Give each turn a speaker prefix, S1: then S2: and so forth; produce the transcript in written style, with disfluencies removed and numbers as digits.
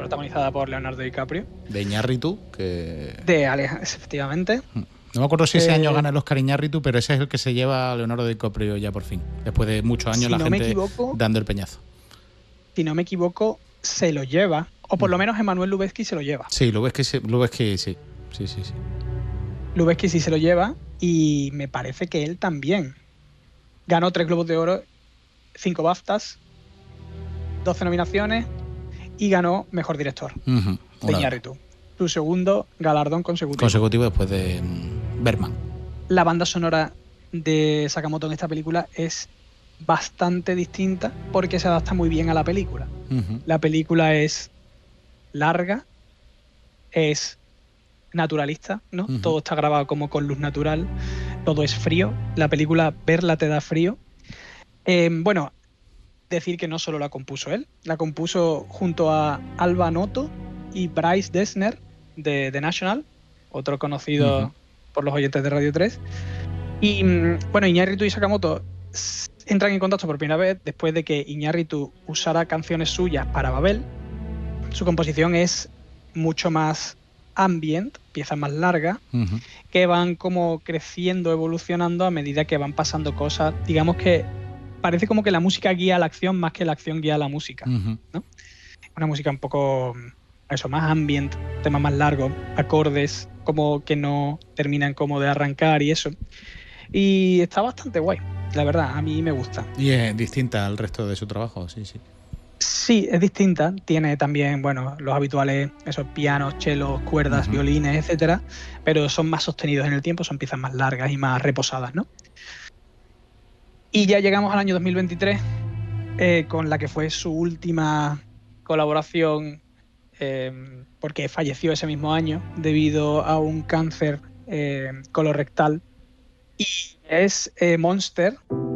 S1: protagonizada por Leonardo DiCaprio.
S2: De Iñárritu, que...
S1: De Alex, efectivamente.
S2: No me acuerdo si ese año gana el Oscar Iñárritu, pero ese es el que se lleva a Leonardo DiCaprio ya por fin. Después de muchos años gente dando el peñazo.
S1: Si no me equivoco, se lo lleva. O por lo menos Emmanuel Lubezki se lo lleva.
S2: Sí, Lubezki sí.
S1: Lubezki sí se lo lleva y me parece que él también. Ganó 3 Globos de Oro, 5 BAFTAs, 12 nominaciones y ganó Mejor Director. De Iñárritu. Su segundo galardón consecutivo.
S2: Consecutivo después de Bergman.
S1: La banda sonora de Sakamoto en esta película es bastante distinta porque se adapta muy bien a la película. La película es larga, es naturalista, ¿no? Todo está grabado como con luz natural, todo es frío. La película, verla te da frío. Bueno, decir que no solo la compuso él, la compuso junto a Alba Noto y Bryce Dessner de The National, otro conocido por los oyentes de Radio 3. Y bueno, Iñárritu y Sakamoto entran en contacto por primera vez después de que Iñárritu usara canciones suyas para Babel. Su composición es mucho más ambient, piezas más largas, que van como creciendo, evolucionando a medida que van pasando cosas. Digamos que parece como que la música guía la acción más que la acción guía la música, ¿no? Una música un poco, eso, más ambient, temas más largos, acordes como que no terminan como de arrancar y eso. Y está bastante guay, la verdad, a mí me gusta.
S2: Y es distinta al resto de su trabajo, sí.
S1: Sí, es distinta. Tiene también, bueno, los habituales, esos pianos, chelos, cuerdas, violines, etcétera, pero son más sostenidos en el tiempo, son piezas más largas y más reposadas, ¿no? Y ya llegamos al año 2023, con la que fue su última colaboración, porque falleció ese mismo año debido a un cáncer colorectal. Y es Monster,